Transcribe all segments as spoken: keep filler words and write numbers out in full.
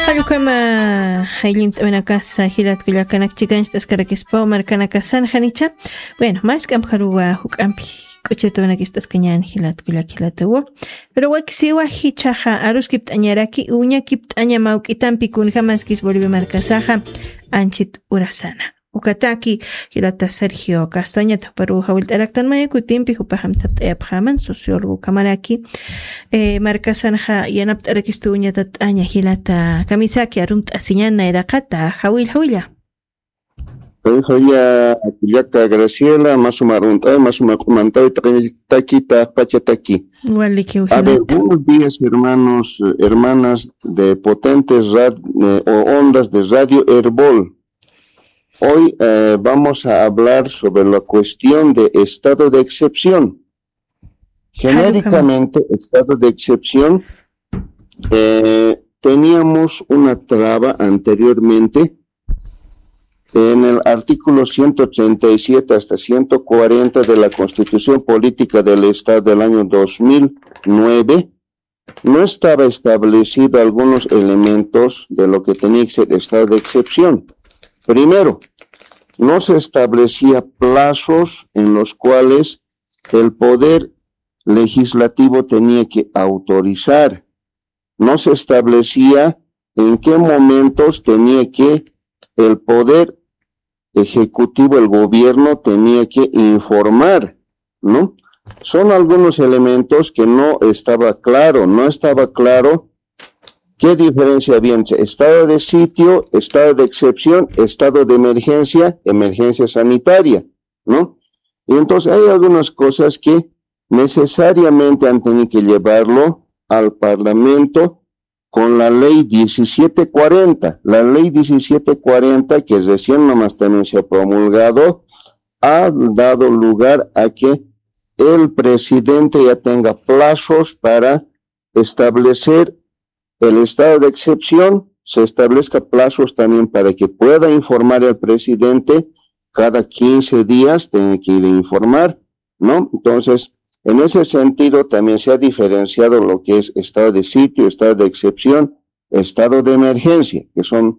Halukama haylint menakasa hilat kullakanak chiganchtas karakispa markanakasan hanicha. Bueno, más kam harua hukampi kuchirto menakistas kañan hilat kullak hilatawo. Pero waksiwa hichaja aruskip tañaraki uña kip taña maukitampi kun hamaskis Bolivia markasaja anchit urasana. Ukataki hilata Sergio Castaña taparu hawil taraktan maya kutimpi hupaham taptayap haman sociólogo kamaraki eh, markasanja yanap tarakistuña tataña hilata kamisaki arumt asiñana irakata hawil hawilla hawilla akuyaka Graciela masuma runta masuma kumantay taki ta pachataki. A ver, buenos días hermanos, hermanas de potentes rad, eh, o ondas de Radio Herbol. Hoy eh, vamos a hablar sobre la cuestión de estado de excepción. Genéricamente, estado de excepción, eh, teníamos una traba anteriormente en el artículo ciento ochenta y siete hasta ciento cuarenta de la Constitución Política del Estado del año dos mil nueve. No estaba establecido algunos elementos de lo que tenía que ser estado de excepción. Primero, no se establecía plazos en los cuales el poder legislativo tenía que autorizar. No se establecía en qué momentos tenía que el poder ejecutivo, el gobierno, tenía que informar, ¿no? Son algunos elementos que no estaba claro, no estaba claro. ¿Qué diferencia había entre estado de sitio, estado de excepción, estado de emergencia, emergencia sanitaria, ¿no? Y entonces hay algunas cosas que necesariamente han tenido que llevarlo al Parlamento con la ley diecisiete cuarenta. La ley diecisiete cuarenta, que recién nomás también se ha promulgado, ha dado lugar a que el presidente ya tenga plazos para establecer el estado de excepción, se establezca plazos también para que pueda informar al presidente cada quince días, tiene que ir a informar, ¿no? Entonces, en ese sentido también se ha diferenciado lo que es estado de sitio, estado de excepción, estado de emergencia, que son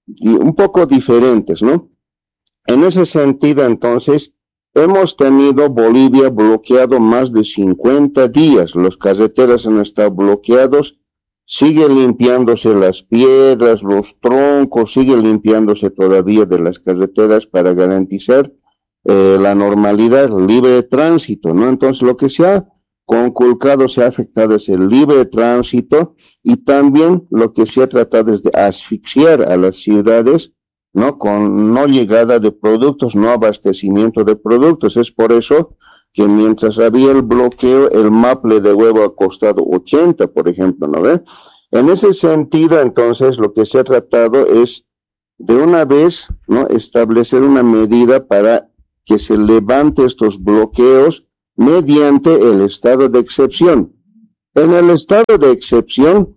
un poco diferentes, ¿no? En ese sentido, entonces, hemos tenido Bolivia bloqueado más de cincuenta días, los carreteras han estado bloqueados. Sigue limpiándose las piedras, los troncos, sigue limpiándose todavía de las carreteras para garantizar eh, la normalidad, el libre tránsito, ¿no? Entonces lo que se ha conculcado, se ha afectado es el libre tránsito y también lo que se ha tratado es de asfixiar a las ciudades, ¿no? Con no llegada de productos, no abastecimiento de productos. Es por eso que mientras había el bloqueo, el maple de huevo ha costado ochenta, por ejemplo, ¿no ve? En ese sentido, entonces, lo que se ha tratado es, de una vez, ¿no?, establecer una medida para que se levante estos bloqueos mediante el estado de excepción. En el estado de excepción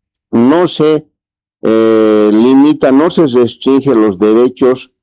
no se eh, limita, no se restringe los derechos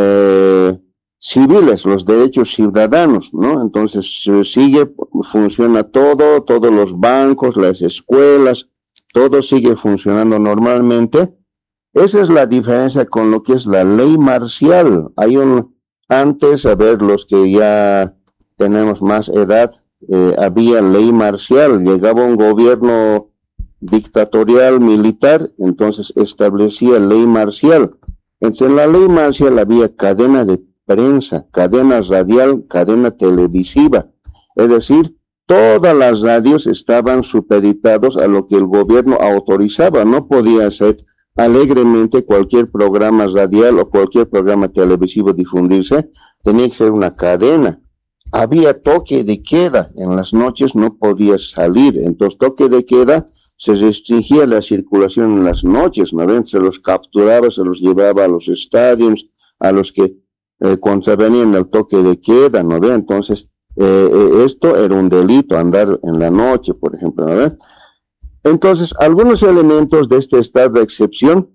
eh, civiles, los derechos ciudadanos, ¿no? Entonces eh, sigue, funciona todo, todos los bancos, las escuelas, todo sigue funcionando normalmente. Esa es la diferencia con lo que es la ley marcial. Hay un, antes, a ver, los que ya tenemos más edad, eh, había ley marcial, llegaba un gobierno dictatorial militar, entonces establecía ley marcial. Entonces en la ley marcial había cadena de prensa, cadena radial, cadena televisiva, es decir, todas las radios estaban supeditados a lo que el gobierno autorizaba, no podía ser alegremente cualquier programa radial o cualquier programa televisivo difundirse, tenía que ser una cadena. Había toque de queda, en las noches no podías salir, entonces toque de queda, se restringía la circulación en las noches, ¿no ven? Se los capturaba, se los llevaba a los estadios, a los que Eh, contravenían el toque de queda, ¿no ve? Entonces, eh, eh, esto era un delito, andar en la noche, por ejemplo, ¿no ve? Entonces, algunos elementos de este estado de excepción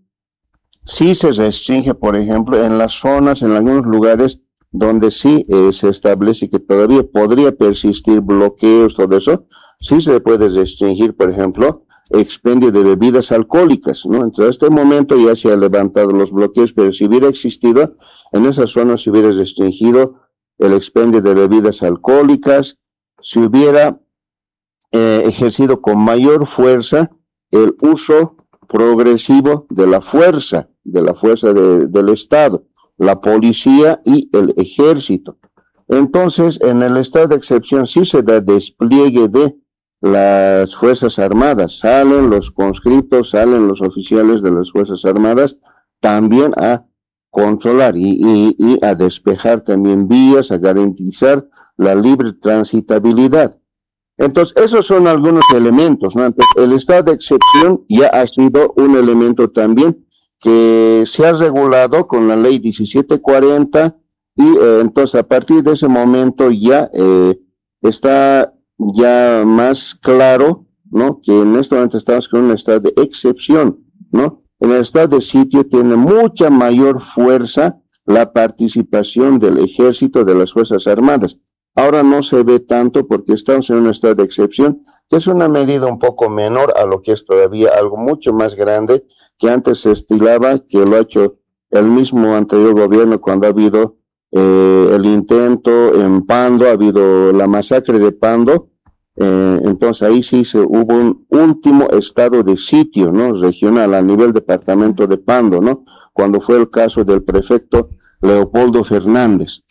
sí se restringe, por ejemplo, en las zonas, en algunos lugares donde sí eh, se establece que todavía podría persistir bloqueos, todo eso, sí se puede restringir, por ejemplo, expendio de bebidas alcohólicas, ¿no? Entonces, a este momento ya se han levantado los bloqueos, pero si hubiera existido, en esa zona se hubiera restringido el expendio de bebidas alcohólicas, se hubiera eh, ejercido con mayor fuerza el uso progresivo de la fuerza, de la fuerza de, del Estado, la policía y el ejército. Entonces, en el estado de excepción sí se da despliegue de las Fuerzas Armadas, salen los conscriptos, salen los oficiales de las Fuerzas Armadas también a controlar y, y, y a despejar también vías, a garantizar la libre transitabilidad. Entonces, esos son algunos elementos, ¿no? Entonces, el estado de excepción ya ha sido un elemento también que se ha regulado con la ley diecisiete cuarenta y eh, entonces a partir de ese momento ya eh, está ya más claro, ¿no? Que en este momento estamos con un estado de excepción, ¿no? En el estado de sitio tiene mucha mayor fuerza la participación del ejército, de las Fuerzas Armadas. Ahora no se ve tanto porque estamos en un estado de excepción, que es una medida un poco menor a lo que es todavía algo mucho más grande que antes se estilaba, que lo ha hecho el mismo anterior gobierno cuando ha habido eh, el intento en Pando, ha habido la masacre de Pando, eh, entonces ahí sí se hubo un último estado de sitio, ¿no? Regional a nivel departamento de Pando, ¿no? Cuando fue el caso del prefecto Leopoldo Fernández.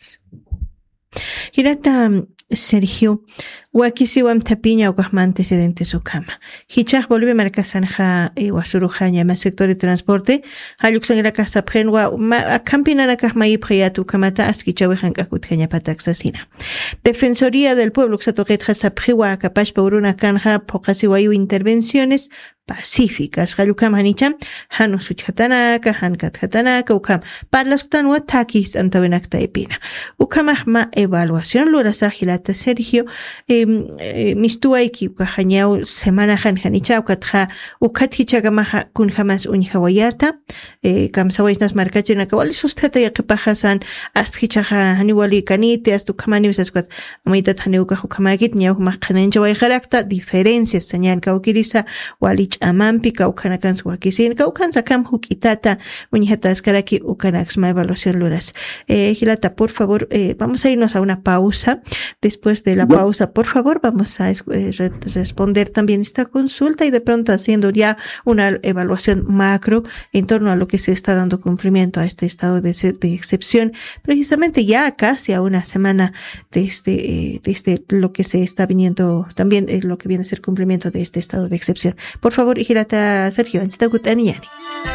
Hirata Sergio, wakisiwam tapiña ukahma antecedentes sukama. Hichaj volve marcasanja e wasuruja llama sector de transporte. Hayuxangra casapjenwa acampinara kahma ipriatu kamata askichawejan kakutjeña pataxasina. Defensoría del Pueblo xatoquetja sapjiwa capaz por una canja pokasiwayu intervenciones pacíficas. Hayukam hanicham hanu suchatanaka hankatjatanaka ukam parlastanwa takis antawenakta epina. Ukamahma evaluación lurasajilata Sergio eh, eh, mistuaiki ukahañau semana han hanichau katja ukathichagamaja kun jamás unjawayata eh, kamsawaynas markachina kawali sustata yaqipajasan asthichaja haniwali kanite astu kamani usasquat amaitat haniuka hukamakit ñau maqanenchaway jarakta diferencias señal kaukirisa walich amampi kaukanakan suwakisin kaukansa kam hukitata unjataskaraki ukanaxma evaluación luras. Eh, Gilata, por favor, eh, vamos a irnos a una pausa. Después de la pausa, por favor, vamos a eh, responder también esta consulta y de pronto haciendo ya una evaluación macro en torno a lo que se está dando cumplimiento a este estado de, de excepción, precisamente ya casi a una semana de este, eh, de este lo que se está viniendo, también eh, lo que viene a ser cumplimiento de este estado de excepción. Por favor, Girata Sergio, Anstagutaniani.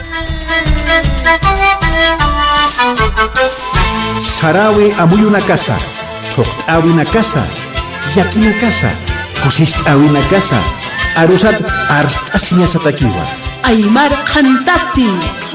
Sarawi amuy una casa, Toqtawi una casa, Yaki una casa, Kusishtawi una casa, Arusat Arstasiña Satakiwa, Aymar Kantati.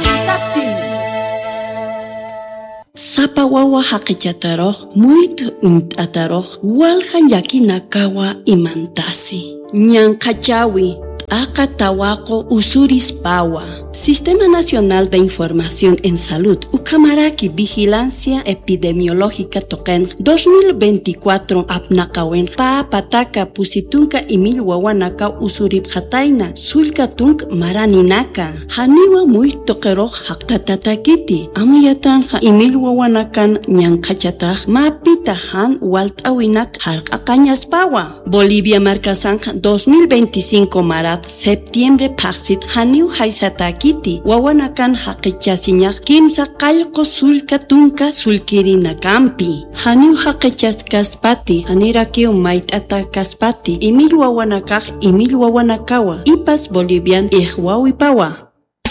Sapa wawa haqichataroj, muito untataroj, walhan yaki nakawa imantasi, Ñanqachawi. Acatahuaco Usuris Paua, Sistema Nacional de Información en Salud, Ucamaraki Vigilancia Epidemiológica Toquen dos mil veinticuatro Apnacawen, Pa Pataka Pusitunca y Milwawanaka Usurip Jataina, Sulkatunk Maraninaka, Haniwa Muy Toqueroj Hakatatakiti, Amuyatanja y Milwawanakan Ñankachataj, Mapitahan Waltawinak Harkacañas Paua, Bolivia Marcasanja dos mil veinticinco Marat septiembre paxit haniu haisatakiti wawanakan haqichasiñaq kimsa qallqu sulka tunka sulkirina kampi haniu haqichas kaspati hanirakiu mait'ata kaspati imil wawanakaq imil wawanakawa ipas bolivian ihwawipawa.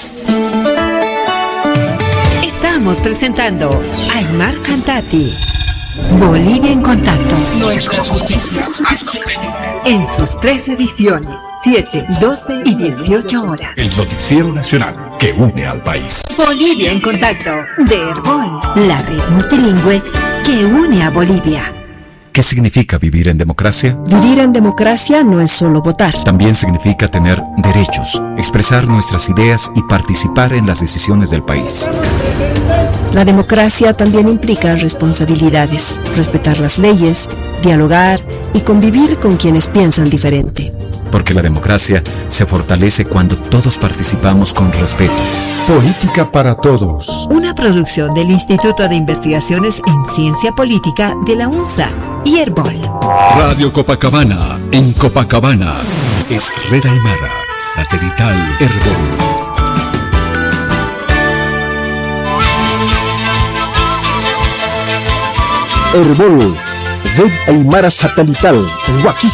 Estamos presentando Aymar Kantati, Bolivia en Contacto. Nuestras noticias en sus tres ediciones, siete, doce y dieciocho horas. El noticiero nacional que une al país. Bolivia en Contacto, de Herbol, la red multilingüe que une a Bolivia. ¿Qué significa vivir en democracia? Vivir en democracia no es solo votar. También significa tener derechos, expresar nuestras ideas y participar en las decisiones del país. La democracia también implica responsabilidades, respetar las leyes, dialogar y convivir con quienes piensan diferente. porque la democracia se fortalece cuando todos participamos con respeto. Política para todos. Una producción del Instituto de Investigaciones en Ciencia Política de la UNSA y Herbol. Radio Copacabana, en Copacabana. Es Red Aymara, satelital Herbol. Herbol, Red Aymara Satelital, Huaquí